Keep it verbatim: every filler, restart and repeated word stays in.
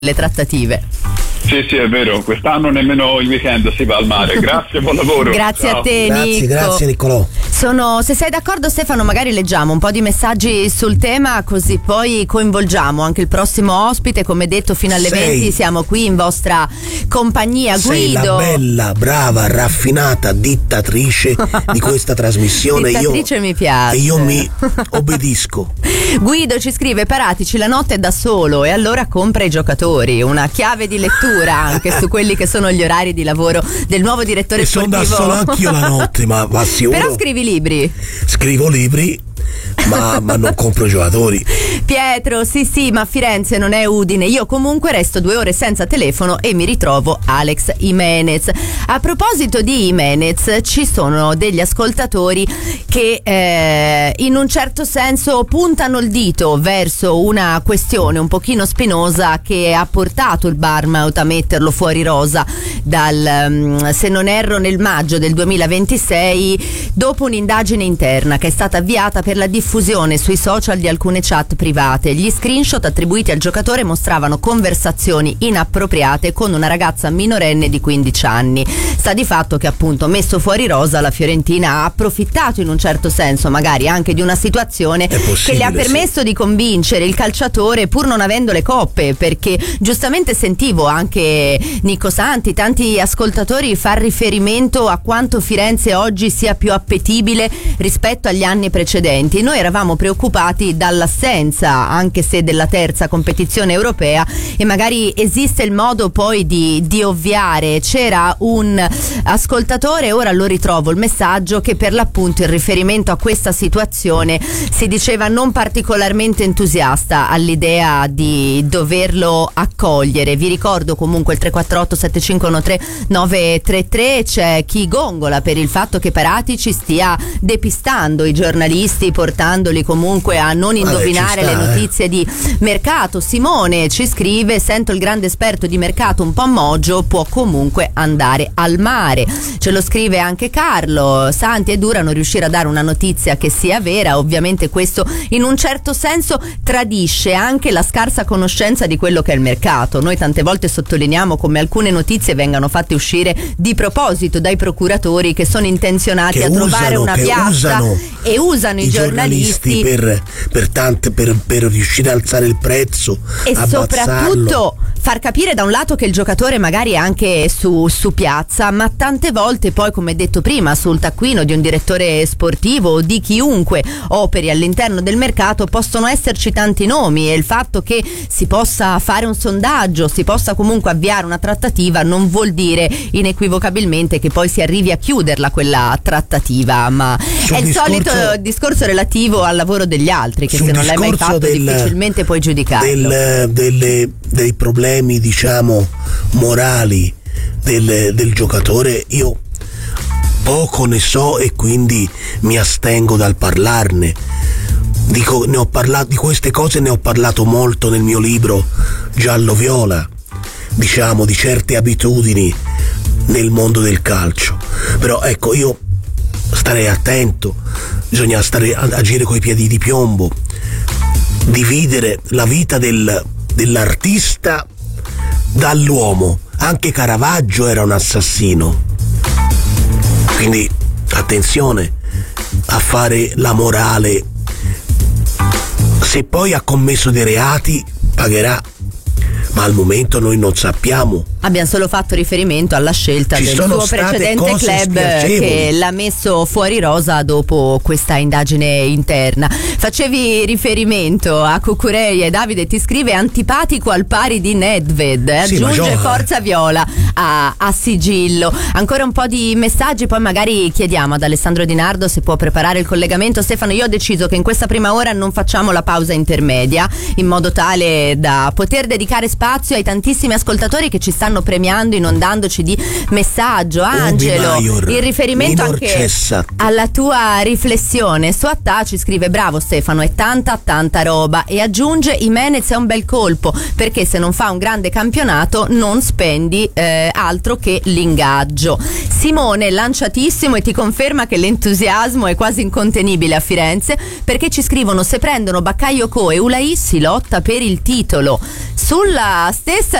le trattative. Sì, sì, è vero, quest'anno nemmeno il weekend si va al mare. Grazie, buon lavoro. Grazie Ciao. a te, Grazie, Nico. grazie Niccolò. Sono, se sei d'accordo, Stefano, magari leggiamo un po' di messaggi sul tema, così poi coinvolgiamo anche il prossimo ospite. Come detto, fino alle Sei. venti siamo qui in vostra compagnia. Sei Guido, la bella, brava, raffinata dittatrice di questa trasmissione. Dittatrice io, mi piace. E io mi obbedisco. Guido ci scrive: Paratici, la notte è da solo e allora compra i giocatori. Una chiave di lettura anche su quelli che sono gli orari di lavoro del nuovo direttore E sono sportivo. da solo anch'io la notte, ma va sicuro. Però scrivi libri. Scrivo libri, ma, ma non compro giocatori. Pietro, sì sì, ma Firenze non è Udine. Io comunque resto due ore senza telefono e mi ritrovo Alex Jimenez. A proposito di Jimenez, ci sono degli ascoltatori che eh, in un certo senso puntano il dito verso una questione un pochino spinosa che ha portato il Bournemouth a metterlo fuori rosa dal, se non erro, nel maggio del duemilaventisei, dopo un'indagine interna che è stata avviata per la diffusione sui social di alcune chat private. Gli screenshot attribuiti al giocatore mostravano conversazioni inappropriate con una ragazza minorenne di quindici anni. Sta di fatto che, appunto, messo fuori rosa, la Fiorentina ha approfittato in un certo senso magari anche di una situazione che le ha permesso sì. di convincere il calciatore, pur non avendo le coppe, perché giustamente sentivo anche Nico Santi, tanti ascoltatori, far riferimento a quanto Firenze oggi sia più appetibile rispetto agli anni precedenti. Noi eravamo preoccupati dall'assenza, anche se della terza competizione europea, e magari esiste il modo poi di, di ovviare. C'era un ascoltatore, ora lo ritrovo il messaggio, che per l'appunto in riferimento a questa situazione si diceva non particolarmente entusiasta all'idea di doverlo accogliere. Vi ricordo comunque il tre quattro otto sette cinque uno tre nove tre tre. C'è chi gongola per il fatto che Paratici stia depistando i giornalisti, portandoli comunque a non indovinare Vabbè, sta, le notizie eh. di mercato. Simone ci scrive: sento il grande esperto di mercato un po' moggio, può comunque andare al mare. Ce lo scrive anche Carlo. Santi, è dura non riuscire a dare una notizia che sia vera. Ovviamente questo in un certo senso tradisce anche la scarsa conoscenza di quello che è il mercato. Noi tante volte sottolineiamo come alcune notizie vengano fatte uscire di proposito dai procuratori che sono intenzionati che a usano, trovare una che piazza usano e usano i, i giornalisti, giornalisti per, per, tante, per, per riuscire a alzare il prezzo e soprattutto far capire da un lato che il giocatore magari è anche su, su piazza, ma tante volte poi, come detto prima, sul taccuino di un direttore sportivo o di chiunque operi all'interno del mercato possono esserci tanti nomi, e il fatto che si possa fare un sondaggio, si possa comunque avviare una trattativa, non vuol dire inequivocabilmente che poi si arrivi a chiuderla quella trattativa, ma sul è il discorso, solito discorso relativo al lavoro degli altri, che se non l'hai mai fatto del, difficilmente puoi giudicarlo. Del, delle, dei problemi, diciamo, morali del, del giocatore, io poco ne so e quindi mi astengo dal parlarne. Dico, ne ho parlato di queste cose, ne ho parlato molto nel mio libro Giallo Viola, diciamo, di certe abitudini nel mondo del calcio. Però ecco, io starei attento, bisogna stare a agire coi piedi di piombo, dividere la vita del, dell'artista dall'uomo. Anche Caravaggio era un assassino, quindi attenzione a fare la morale. Se poi ha commesso dei reati pagherà, ma al momento noi non sappiamo. Abbiamo solo fatto riferimento alla scelta Ci del sono suo precedente club che l'ha messo fuori rosa dopo questa indagine interna. Facevi riferimento a Cucurella, e Davide ti scrive: antipatico al pari di Nedved, aggiunge sì, forza viola a, a sigillo. Ancora un po' di messaggi, poi magari chiediamo ad Alessandro Di Nardo se può preparare il collegamento. Stefano, io ho deciso che in questa prima ora non facciamo la pausa intermedia, in modo tale da poter dedicare spazio ai tantissimi ascoltatori che ci stanno premiando, inondandoci di messaggio. Angelo, in riferimento anche cessa. alla tua riflessione su Attà, ci scrive: bravo Stefano, è tanta tanta roba, e aggiunge: Jimenez è un bel colpo, perché se non fa un grande campionato non spendi eh, altro che l'ingaggio. Simone, lanciatissimo, e ti conferma che l'entusiasmo è quasi incontenibile a Firenze, perché ci scrivono: se prendono Bakayoko e Ulai si lotta per il titolo. Sulla la stessa